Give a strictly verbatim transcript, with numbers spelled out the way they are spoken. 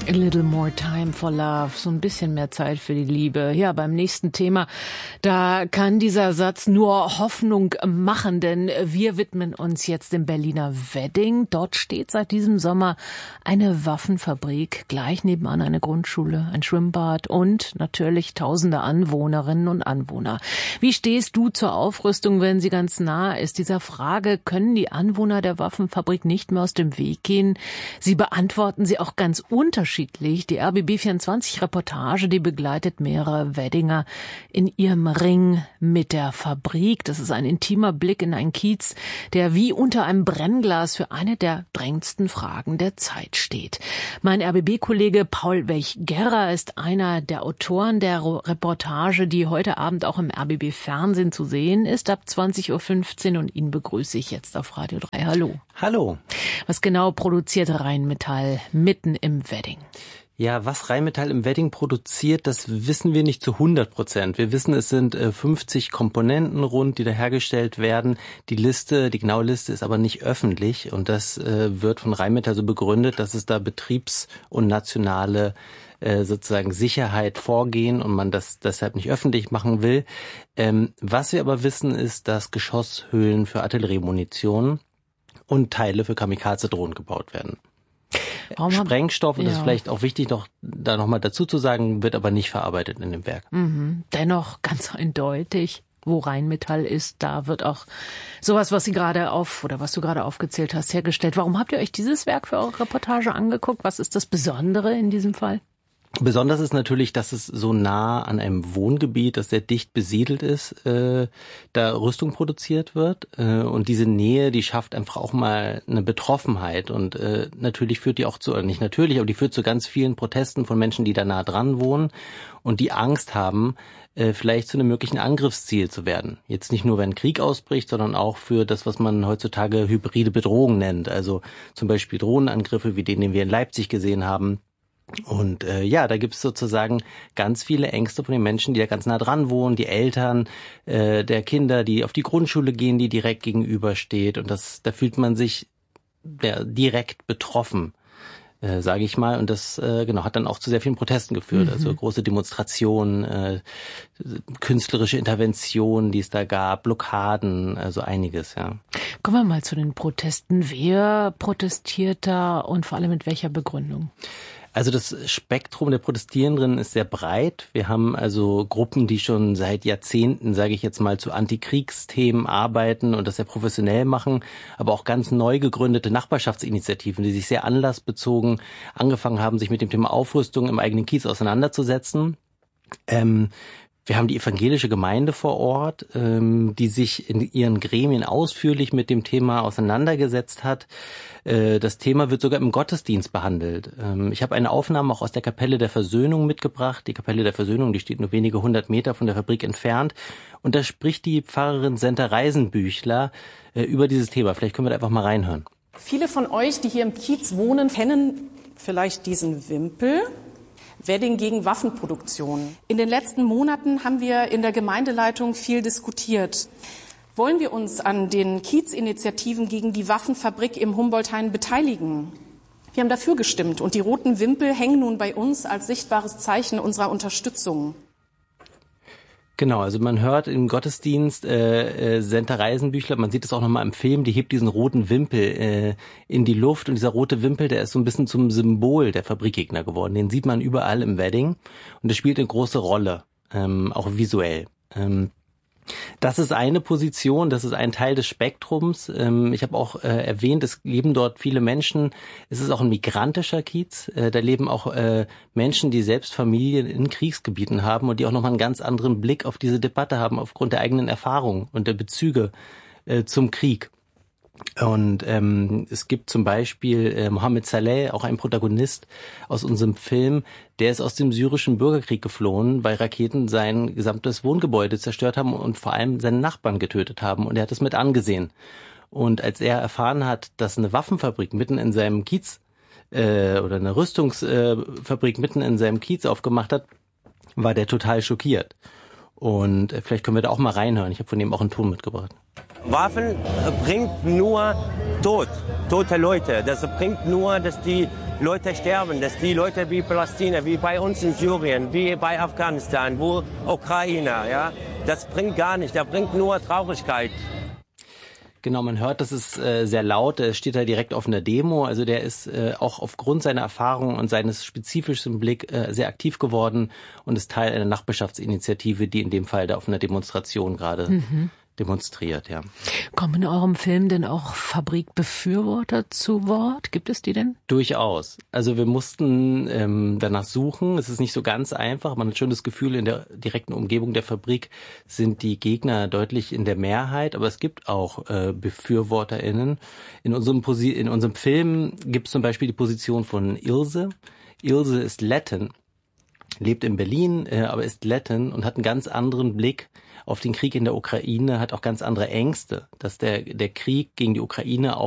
A little more time for love, so ein bisschen mehr Zeit für die Liebe. Ja, beim nächsten Thema, da kann dieser Satz nur Hoffnung machen, denn wir widmen uns jetzt dem Berliner Wedding. Dort steht seit diesem Sommer eine Waffenfabrik, gleich nebenan eine Grundschule, ein Schwimmbad und natürlich tausende Anwohnerinnen und Anwohner. Wie stehst du zur Aufrüstung, wenn sie ganz nah ist? Dieser Frage können die Anwohner der Waffenfabrik nicht mehr aus dem Weg gehen. Sie beantworten sie auch ganz unterschiedlich. Die R B B vierundzwanzig Reportage, die begleitet mehrere Weddinger in ihrem Ring mit der Fabrik. Das ist ein intimer Blick in einen Kiez, der wie unter einem Brennglas für eine der drängendsten Fragen der Zeit steht. Mein R B B-Kollege Paul Welch-Gerrer ist einer der Autoren der Reportage, die heute Abend auch im R B B-Fernsehen zu sehen ist, ab zwanzig Uhr fünfzehn, und ihn begrüße ich jetzt auf Radio drei. Hallo. Hallo. Was genau produziert Rheinmetall mitten im Wedding? Ja, was Rheinmetall im Wedding produziert, das wissen wir nicht zu hundert Prozent. Wir wissen, es sind fünfzig Komponenten rund, die da hergestellt werden. Die Liste, die genaue Liste ist aber nicht öffentlich, und das äh, wird von Rheinmetall so begründet, dass es da betriebs- und nationale äh, sozusagen Sicherheit vorgehen und man das deshalb nicht öffentlich machen will. Ähm, was wir aber wissen, ist, dass Geschosshüllen für Artilleriemunition und Teile für Kamikaze-Drohnen gebaut werden. Warum Sprengstoff, und ja. Das ist vielleicht auch wichtig, noch da nochmal dazu zu sagen, wird aber nicht verarbeitet in dem Werk. Mhm. Dennoch ganz eindeutig, wo Rheinmetall ist, da wird auch sowas, was Sie gerade auf, oder was du gerade aufgezählt hast, hergestellt. Warum habt ihr euch dieses Werk für eure Reportage angeguckt? Was ist das Besondere in diesem Fall? Besonders ist natürlich, dass es so nah an einem Wohngebiet, das sehr dicht besiedelt ist, äh, da Rüstung produziert wird. Äh, und diese Nähe, die schafft einfach auch mal eine Betroffenheit. Und äh, natürlich führt die auch zu, oder nicht natürlich, aber die führt zu ganz vielen Protesten von Menschen, die da nah dran wohnen und die Angst haben, äh, vielleicht zu einem möglichen Angriffsziel zu werden. Jetzt nicht nur, wenn Krieg ausbricht, sondern auch für das, was man heutzutage hybride Bedrohung nennt. Also zum Beispiel Drohnenangriffe, wie den, den wir in Leipzig gesehen haben. Und äh, ja, da gibt es sozusagen ganz viele Ängste von den Menschen, die da ganz nah dran wohnen, die Eltern äh, der Kinder, die auf die Grundschule gehen, die direkt gegenübersteht. Und das, da fühlt man sich ja, direkt betroffen, äh, sage ich mal. Und das äh, genau hat dann auch zu sehr vielen Protesten geführt. Mhm. Also große Demonstrationen, äh, künstlerische Interventionen, die es da gab, Blockaden, also einiges, ja. Kommen wir mal zu den Protesten. Wer protestiert da und vor allem mit welcher Begründung? Also das Spektrum der Protestierenden ist sehr breit. Wir haben also Gruppen, die schon seit Jahrzehnten, sage ich jetzt mal, zu Antikriegsthemen arbeiten und das sehr professionell machen, aber auch ganz neu gegründete Nachbarschaftsinitiativen, die sich sehr anlassbezogen angefangen haben, sich mit dem Thema Aufrüstung im eigenen Kiez auseinanderzusetzen. Ähm, Wir haben die evangelische Gemeinde vor Ort, ähm, die sich in ihren Gremien ausführlich mit dem Thema auseinandergesetzt hat. Äh, das Thema wird sogar im Gottesdienst behandelt. Ähm, ich habe eine Aufnahme auch aus der Kapelle der Versöhnung mitgebracht. Die Kapelle der Versöhnung, die steht nur wenige hundert Meter von der Fabrik entfernt. Und da spricht die Pfarrerin Senta Reisenbüchler äh, über dieses Thema. Vielleicht können wir da einfach mal reinhören. Viele von euch, die hier im Kiez wohnen, kennen vielleicht diesen Wimpel. Wedding gegen Waffenproduktion. In den letzten Monaten haben wir in der Gemeindeleitung viel diskutiert. Wollen wir uns an den Kiezinitiativen gegen die Waffenfabrik im Humboldthain beteiligen? Wir haben dafür gestimmt und die roten Wimpel hängen nun bei uns als sichtbares Zeichen unserer Unterstützung. Genau, also man hört im Gottesdienst äh, äh, Senta Reisenbüchler, man sieht es auch nochmal im Film, die hebt diesen roten Wimpel äh, in die Luft, und dieser rote Wimpel, der ist so ein bisschen zum Symbol der Fabrikgegner geworden. Den sieht man überall im Wedding und das spielt eine große Rolle, ähm, auch visuell. Ähm, Das ist eine Position, das ist ein Teil des Spektrums. Ich habe auch äh, erwähnt, es leben dort viele Menschen. Es ist auch ein migrantischer Kiez. Äh, da leben auch äh, Menschen, die selbst Familien in Kriegsgebieten haben und die auch nochmal einen ganz anderen Blick auf diese Debatte haben aufgrund der eigenen Erfahrung und der Bezüge äh, zum Krieg. Und ähm, es gibt zum Beispiel äh, Mohammed Saleh, auch ein Protagonist aus unserem Film, der ist aus dem syrischen Bürgerkrieg geflohen, weil Raketen sein gesamtes Wohngebäude zerstört haben und vor allem seinen Nachbarn getötet haben. Und er hat es mit angesehen. Und als er erfahren hat, dass eine Waffenfabrik mitten in seinem Kiez äh, oder eine Rüstungsfabrik äh, mitten in seinem Kiez aufgemacht hat, war der total schockiert. Und äh, vielleicht können wir da auch mal reinhören. Ich habe von dem auch einen Ton mitgebracht. Waffen bringt nur Tod, tote Leute. Das bringt nur, dass die Leute sterben, dass die Leute wie Palästina, wie bei uns in Syrien, wie bei Afghanistan, wo Ukraine, ja, das bringt gar nicht. Das bringt nur Traurigkeit. Genau, man hört, das ist äh, sehr laut. Er steht da direkt auf einer Demo. Also der ist äh, auch aufgrund seiner Erfahrung und seines spezifischen Blick äh, sehr aktiv geworden und ist Teil einer Nachbarschaftsinitiative, die in dem Fall da auf einer Demonstration gerade mhm. demonstriert. Ja. Kommen in eurem Film denn auch Fabrikbefürworter zu Wort? Gibt es die denn? Durchaus. Also wir mussten ähm, danach suchen. Es ist nicht so ganz einfach. Man hat schon das Gefühl, in der direkten Umgebung der Fabrik sind die Gegner deutlich in der Mehrheit. Aber es gibt auch äh, BefürworterInnen. In unserem, Posi- in unserem Film gibt es zum Beispiel die Position von Ilse. Ilse ist Lettin, lebt in Berlin, äh, aber ist Lettin und hat einen ganz anderen Blick auf den Krieg in der Ukraine, hat auch ganz andere Ängste, dass der, der Krieg gegen die Ukraine auch